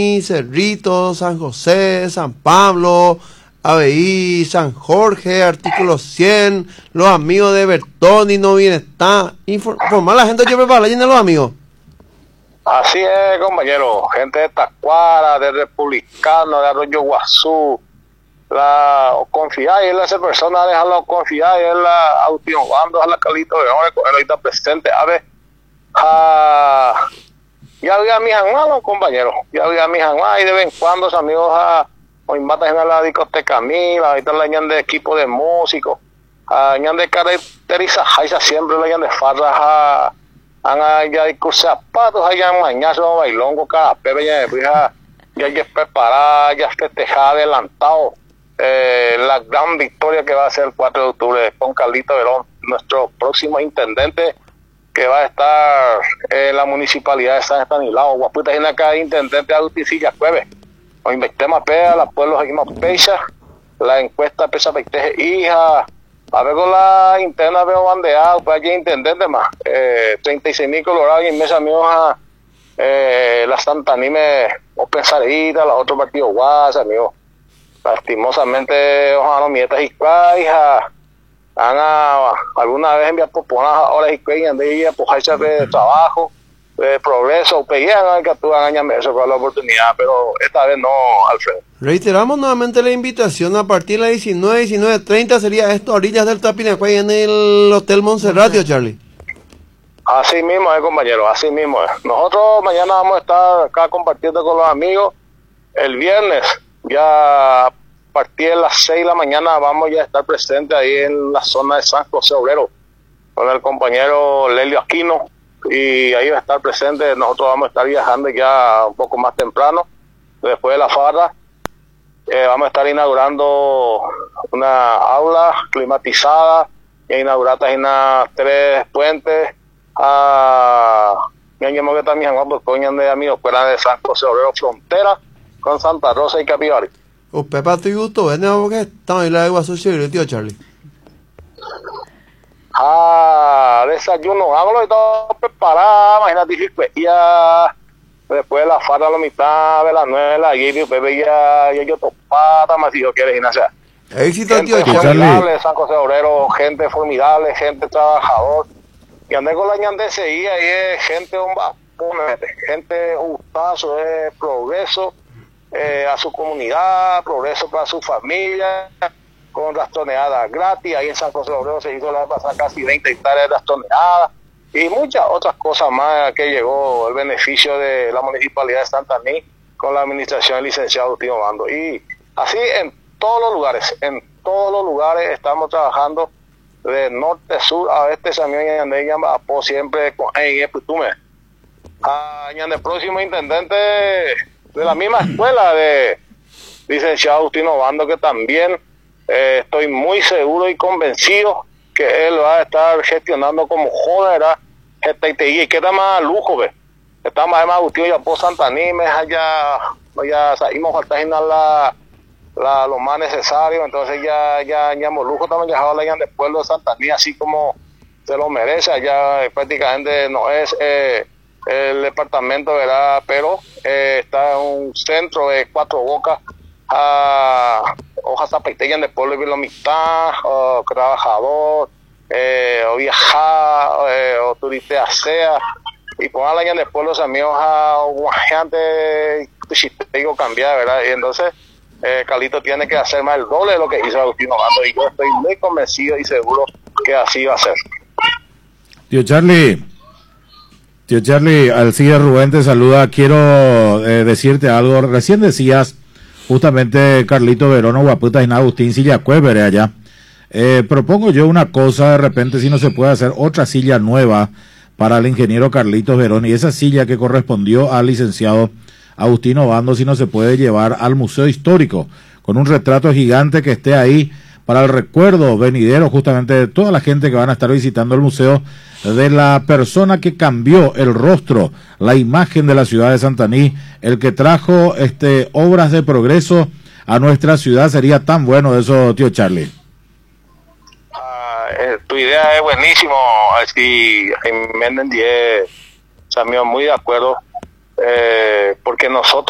Cerrito, San José, San Pablo, ABI, San Jorge, artículo 100, los amigos de Bertoni, no bienestar. Informar a la gente que prepara, llena los amigos. Así es, compañero. Gente de Tacuara, de Republicano, de Arroyo Guazú. Confiar en esa persona, dejarlo confiar en la Agustín Obando, a la Carlito León, ahorita presente. A ver, ya había mis hermanos, compañeros. Ya había mis hermanos y de vez en cuando los amigos hoy matan en la discoteca Mila, ahorita la ñan de equipo de músicos, ñan de caracterización, siempre la ñan de farras, ya de zapatos, allá en mañazo, bailongo, cada pepe, ya preparada, ya festejada, adelantado. La gran victoria que va a ser el 4 de octubre con Carlito Verón, nuestro próximo intendente, que va a estar en la municipalidad de San Estanislao. Guaputa, en acá intendente Agustín Silla Cueve. O investemos pea, la pueblo seguimos pecha, la encuesta pesa peiteje hija, a ver con la interna veo bandeado, pues allí intendente más, 36.000 colorados y mes amigos la Santa Anime, o Pensarita, los otros partidos guas, amigos. Lastimosamente, ojalá no mietas y hija, alguna vez enviar poponas horas y cuellas de ella, pues de trabajo, de progreso, pedían que actúan eso con la oportunidad, pero esta vez no, Alfredo. Reiteramos nuevamente la invitación a partir de las 19:30 sería esto, a orillas del Tapinacuay en el Hotel Monserratio, Charlie. Así mismo compañero, así mismo es. Nosotros mañana vamos a estar acá compartiendo con los amigos. El viernes, ya a partir de las 6 de la mañana, vamos ya a estar presentes ahí en la zona de San José Obrero, con el compañero Lelio Aquino, y ahí va a estar presente. Nosotros vamos a estar viajando ya un poco más temprano, después de la farra. Vamos a estar inaugurando una aula climatizada, y inaugurada en 3 puentes, que también de amigos fuera de San José Obrero, frontera con Santa Rosa y Capibari. Usted para tu gusto, ¿ven? Porque estamos en la de Guasucio y el tío Charlie. Desayuno, hágalo y todo preparado, imagínate, ya después de la farra a la mitad de las 9 de la guía, Pepe ya yo topata más si yo quieres ir hacia. Éxito, gente tío formidable, San José Obrero, gente formidable, gente trabajador, y andé con la ñandese y ahí es gente gente gustazo, es progreso a su comunidad, progreso para su familia, con rastroneadas gratis. Ahí en San José Obrero se hizo la pasada casi 20 hectáreas de rastroneadas y muchas otras cosas más que llegó el beneficio de la municipalidad de Santaní con la administración del licenciado Agustín Obando. Y así en todos los lugares estamos trabajando de norte, sur, a oeste, también y siempre con el próximo intendente de la misma escuela de licenciado Agustín Obando, que también estoy muy seguro y convencido que él va a estar gestionando como joder y queda más lujo, ve. Está más Agustín ya por Santaní, ya salimos falta lo más necesario, entonces ya lujo también ya la del pueblo de Santaní, así como se lo merece. Allá prácticamente no es el departamento, ¿verdad? Pero está en un centro de 4 bocas, hojas zapatillas del pueblo de la mitad, trabajador, o viajar, o turista sea, y pongan la del pueblo, amigos, a guajante, digo cambiar, ¿verdad? Y entonces Carlito tiene que hacer más el doble de lo que hizo Agustín Obando, y yo estoy muy convencido y seguro que así va a ser. Tío Charlie, Alcide Rubén te saluda. Quiero decirte algo. Recién decías justamente Carlito Verón, Guaputa y Agustín Silla Cueve allá. Propongo yo una cosa, de repente si no se puede hacer otra silla nueva para el ingeniero Carlitos Verón, y esa silla que correspondió al licenciado Agustín Obando, si no se puede llevar al Museo Histórico, con un retrato gigante que esté ahí para el recuerdo venidero justamente de toda la gente que van a estar visitando el museo, de la persona que cambió el rostro, la imagen de la ciudad de Santaní, el que trajo obras de progreso a nuestra ciudad. Sería tan bueno eso, tío Charlie. Tu idea es buenísimo, así me entendí, muy de acuerdo, porque nosotros